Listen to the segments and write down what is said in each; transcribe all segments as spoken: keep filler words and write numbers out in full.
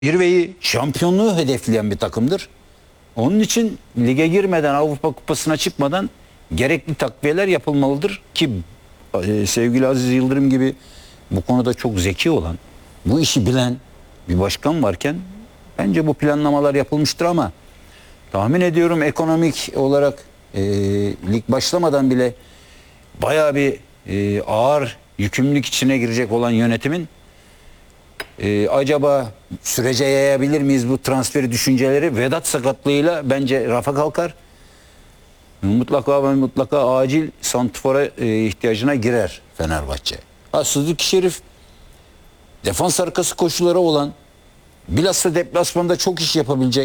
Zirveyi, şampiyonluğu hedefleyen bir takımdır. Onun için lige girmeden, Avrupa Kupası'na çıkmadan gerekli takviyeler yapılmalıdır ki e, sevgili Aziz Yıldırım gibi bu konuda çok zeki olan, bu işi bilen bir başkan varken bence bu planlamalar yapılmıştır ama tahmin ediyorum ekonomik olarak e, lig başlamadan bile bayağı bir e, ağır yükümlülük içine girecek olan yönetimin Ee, acaba sürece yayabilir miyiz bu transferi düşünceleri? Vedat sakatlığıyla bence rafa kalkar. Mutlaka ve mutlaka acil santrfora e, ihtiyacına girer Fenerbahçe. Ha, Sıddık Şerif defans arkası koşuları olan, bilhassa deplasmanda çok iş yapabilecek,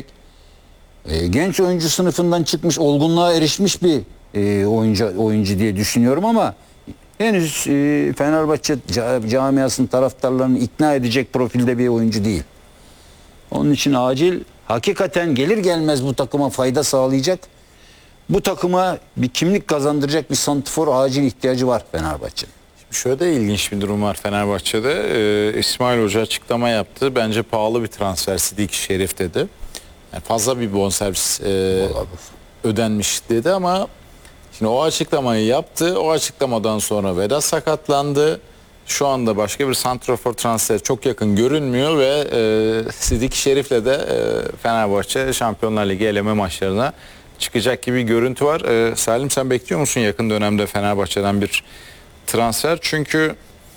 e, genç oyuncu sınıfından çıkmış, olgunluğa erişmiş bir e, oyuncu oyuncu diye düşünüyorum ama henüz e, Fenerbahçe camiasının taraftarlarını ikna edecek profilde bir oyuncu değil. Onun için acil, hakikaten gelir gelmez bu takıma fayda sağlayacak, bu takıma bir kimlik kazandıracak bir santrfor acil ihtiyacı var Fenerbahçe'nin. Şöyle de ilginç bir durum var Fenerbahçe'de. Ee, İsmail Hoca açıklama yaptı. Bence pahalı bir transfer Sıddık Şerif dedi. Yani fazla bir bonservis e, ödenmiş dedi ama şimdi o açıklamayı yaptı. O açıklamadan sonra Vedat sakatlandı. Şu anda başka bir santrafor transferi çok yakın görünmüyor ve e, Sıddık Şerif'le de e, Fenerbahçe Şampiyonlar Ligi eleme maçlarına çıkacak gibi bir görüntü var. E, Salim, sen bekliyor musun yakın dönemde Fenerbahçe'den bir transfer? Çünkü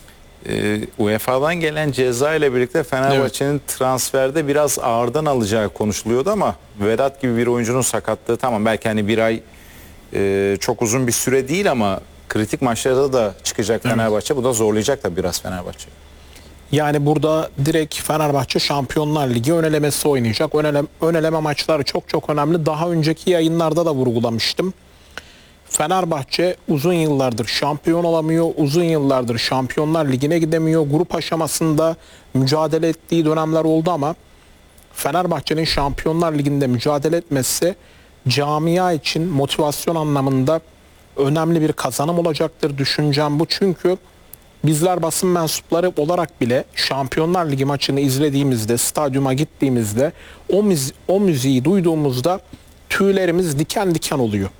e, U E F A'dan gelen ceza ile birlikte Fenerbahçe'nin evet, transferde biraz ağırdan alacağı konuşuluyordu ama Vedat gibi bir oyuncunun sakatlığı, tamam belki hani bir ay Ee, çok uzun bir süre değil ama kritik maçlarda da çıkacak Fenerbahçe. Evet. Bu da zorlayacak da biraz Fenerbahçe. Yani burada direkt Fenerbahçe Şampiyonlar Ligi ön elemesi oynayacak. Ön eleme, ön eleme maçları çok çok önemli. Daha önceki yayınlarda da vurgulamıştım. Fenerbahçe uzun yıllardır şampiyon olamıyor. Uzun yıllardır Şampiyonlar Ligi'ne gidemiyor. Grup aşamasında mücadele ettiği dönemler oldu ama Fenerbahçe'nin Şampiyonlar Ligi'nde mücadele etmesi camia için motivasyon anlamında önemli bir kazanım olacaktır. Düşüncem bu, çünkü bizler basın mensupları olarak bile Şampiyonlar Ligi maçını izlediğimizde, stadyuma gittiğimizde o, müzi o müziği duyduğumuzda tüylerimiz diken diken oluyor.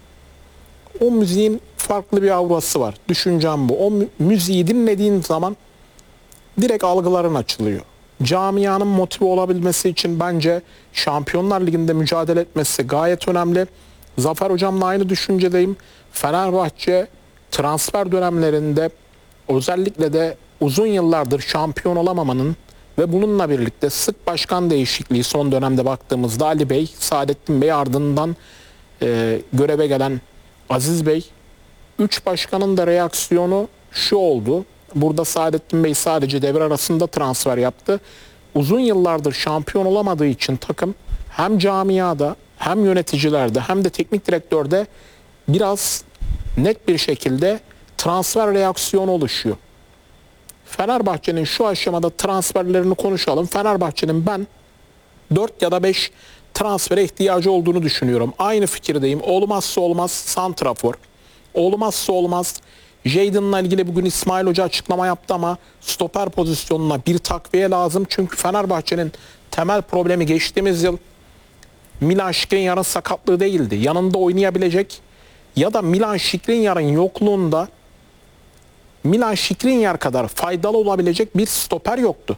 O müziğin farklı bir aurası var. Düşüncem bu. O mü müziği dinlediğin zaman direkt algıların açılıyor. Camianın motive olabilmesi için bence Şampiyonlar Ligi'nde mücadele etmesi gayet önemli. Zafer Hocam'la aynı düşüncedeyim. Fenerbahçe transfer dönemlerinde özellikle de uzun yıllardır şampiyon olamamanın ve bununla birlikte sık başkan değişikliği, son dönemde baktığımızda Ali Bey, Saadettin Bey, ardından e, göreve gelen Aziz Bey, üç başkanın da reaksiyonu şu oldu. Burada Saadettin Bey sadece devre arasında transfer yaptı. Uzun yıllardır şampiyon olamadığı için takım hem camiada hem yöneticilerde hem de teknik direktörde biraz net bir şekilde transfer reaksiyonu oluşuyor. Fenerbahçe'nin şu aşamada transferlerini konuşalım. Fenerbahçe'nin ben dört ya da beş transfere ihtiyacı olduğunu düşünüyorum. Aynı fikirdeyim. Olmazsa olmaz santrafor. Olmazsa olmaz Jadon'la ilgili bugün İsmail Hoca açıklama yaptı ama stoper pozisyonuna bir takviye lazım. Çünkü Fenerbahçe'nin temel problemi geçtiğimiz yıl Milan Skriniar'ın sakatlığı değildi. Yanında oynayabilecek ya da Milan Skriniar'ın yokluğunda Milan Skriniar kadar faydalı olabilecek bir stoper yoktu.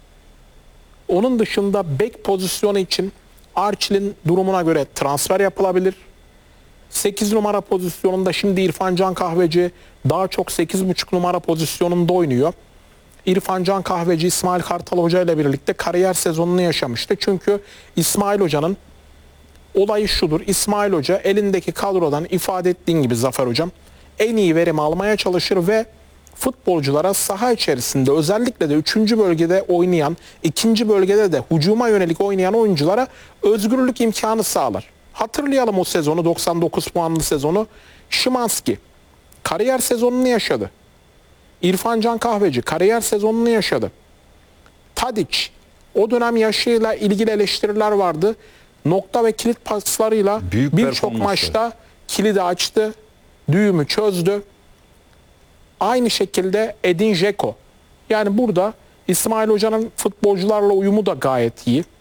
Onun dışında bek pozisyonu için Arçelik'in durumuna göre transfer yapılabilir. sekiz numara pozisyonunda şimdi İrfan Can Kahveci daha çok sekiz buçuk numara pozisyonunda oynuyor. İrfan Can Kahveci İsmail Kartal Hoca ile birlikte kariyer sezonunu yaşamıştı. Çünkü İsmail Hoca'nın olayı şudur. İsmail Hoca elindeki kadrodan, ifade ettiğin gibi Zafer Hocam, en iyi verim almaya çalışır ve futbolculara saha içerisinde özellikle de üçüncü bölgede oynayan, ikinci bölgede de hücuma yönelik oynayan oyunculara özgürlük imkanı sağlar. Hatırlayalım o sezonu, doksan dokuz puanlı sezonu. Szymanski kariyer sezonunu yaşadı. İrfan Can Kahveci kariyer sezonunu yaşadı. Tadic o dönem yaşıyla ilgili eleştiriler vardı. Nokta ve kilit paslarıyla birçok maçta kilidi açtı, düğümü çözdü. Aynı şekilde Edin Dzeko. Yani burada İsmail Hoca'nın futbolcularla uyumu da gayet iyi.